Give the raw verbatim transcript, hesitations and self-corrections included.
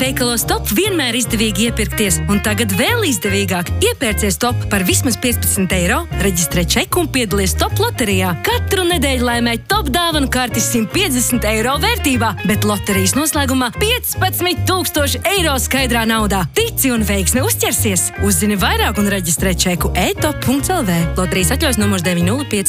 Veikalos Top vienmēr izdevīgi iepirkties, un tagad vēl izdevīgāk. Iepērcies Top par vismaz piecpadsmit eiro, reģistrē čeku un piedalies Top loterijā. Katru nedēļu laimē Top dāvanu kartis simt piecdesmit eiro vērtībā, bet loterijas noslēgumā piecpadsmit tūkstoši eiro skaidrā naudā. Tici un veiksmi uzķersies! Uzzini vairāk un reģistrē čeku e top punkts l v. Loterijas atļaujas numurs deviņi nulle pieci